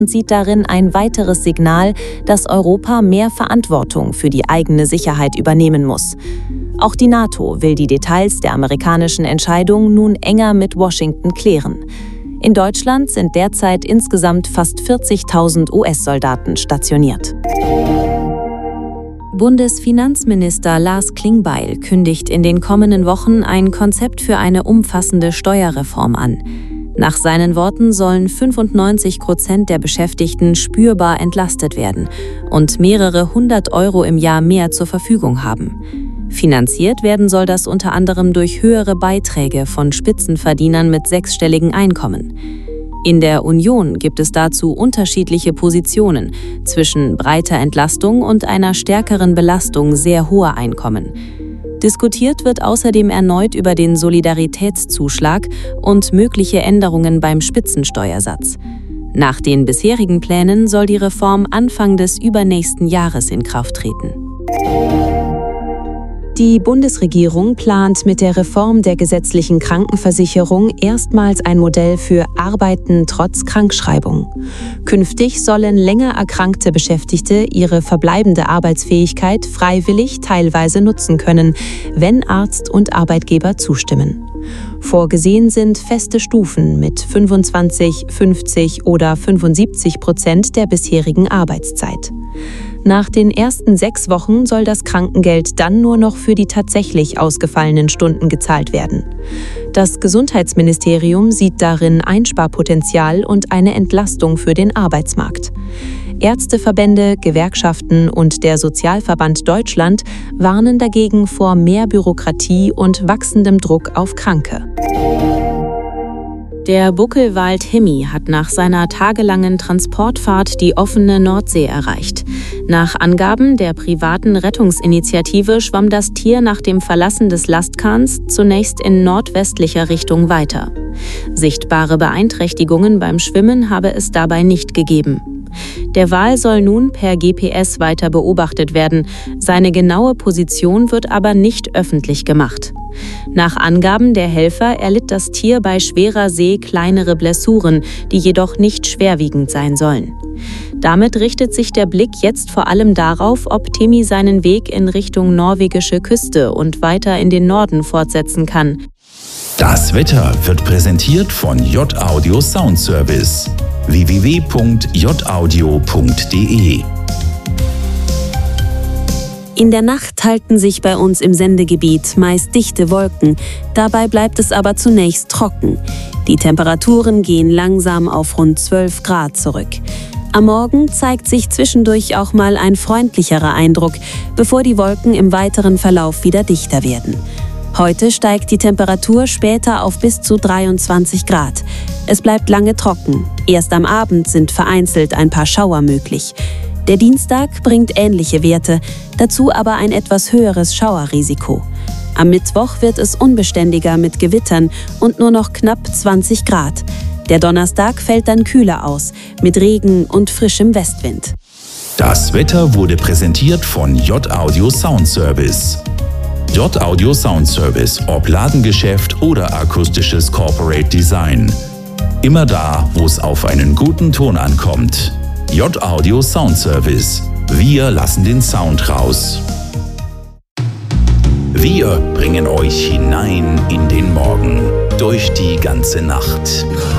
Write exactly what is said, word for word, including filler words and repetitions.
und sieht darin ein weiteres Signal, dass Europa mehr Verantwortung für die eigene Sicherheit übernehmen muss. Auch die NATO will die Details der amerikanischen Entscheidung nun enger mit Washington klären. In Deutschland sind derzeit insgesamt fast vierzigtausend U S-Soldaten stationiert. Bundesfinanzminister Lars Klingbeil kündigt in den kommenden Wochen ein Konzept für eine umfassende Steuerreform an. Nach seinen Worten sollen fünfundneunzig Prozent der Beschäftigten spürbar entlastet werden und mehrere hundert Euro im Jahr mehr zur Verfügung haben. Finanziert werden soll das unter anderem durch höhere Beiträge von Spitzenverdienern mit sechsstelligen Einkommen. In der Union gibt es dazu unterschiedliche Positionen zwischen breiter Entlastung und einer stärkeren Belastung sehr hoher Einkommen. Diskutiert wird außerdem erneut über den Solidaritätszuschlag und mögliche Änderungen beim Spitzensteuersatz. Nach den bisherigen Plänen soll die Reform Anfang des übernächsten Jahres in Kraft treten. Die Bundesregierung plant mit der Reform der gesetzlichen Krankenversicherung erstmals ein Modell für Arbeiten trotz Krankschreibung. Künftig sollen länger erkrankte Beschäftigte ihre verbleibende Arbeitsfähigkeit freiwillig teilweise nutzen können, wenn Arzt und Arbeitgeber zustimmen. Vorgesehen sind feste Stufen mit fünfundzwanzig, fünfzig oder fünfundsiebzig Prozent der bisherigen Arbeitszeit. Nach den ersten sechs Wochen soll das Krankengeld dann nur noch für die tatsächlich ausgefallenen Stunden gezahlt werden. Das Gesundheitsministerium sieht darin Einsparpotenzial und eine Entlastung für den Arbeitsmarkt. Ärzteverbände, Gewerkschaften und der Sozialverband Deutschland warnen dagegen vor mehr Bürokratie und wachsendem Druck auf Kranke. Der Buckelwald Hemi hat nach seiner tagelangen Transportfahrt die offene Nordsee erreicht. Nach Angaben der privaten Rettungsinitiative schwamm das Tier nach dem Verlassen des Lastkahns zunächst in nordwestlicher Richtung weiter. Sichtbare Beeinträchtigungen beim Schwimmen habe es dabei nicht gegeben. Der Wal soll nun per G P S weiter beobachtet werden. Seine genaue Position wird aber nicht öffentlich gemacht. Nach Angaben der Helfer erlitt das Tier bei schwerer See kleinere Blessuren, die jedoch nicht schwerwiegend sein sollen. Damit richtet sich der Blick jetzt vor allem darauf, ob Temi seinen Weg in Richtung norwegische Küste und weiter in den Norden fortsetzen kann. Das Wetter wird präsentiert von J-Audio Sound Service. w w w punkt j audio punkt d e. In der Nacht halten sich bei uns im Sendegebiet meist dichte Wolken. Dabei bleibt es aber zunächst trocken. Die Temperaturen gehen langsam auf rund zwölf Grad zurück. Am Morgen zeigt sich zwischendurch auch mal ein freundlicherer Eindruck, bevor die Wolken im weiteren Verlauf wieder dichter werden. Heute steigt die Temperatur später auf bis zu dreiundzwanzig Grad. Es bleibt lange trocken. Erst am Abend sind vereinzelt ein paar Schauer möglich. Der Dienstag bringt ähnliche Werte, dazu aber ein etwas höheres Schauerrisiko. Am Mittwoch wird es unbeständiger mit Gewittern und nur noch knapp zwanzig Grad. Der Donnerstag fällt dann kühler aus, mit Regen und frischem Westwind. Das Wetter wurde präsentiert von J-Audio Sound Service. J-Audio Sound Service, ob Ladengeschäft oder akustisches Corporate Design. Immer da, wo es auf einen guten Ton ankommt. J-Audio Sound Service. Wir lassen den Sound raus. Wir bringen euch hinein in den Morgen, durch die ganze Nacht.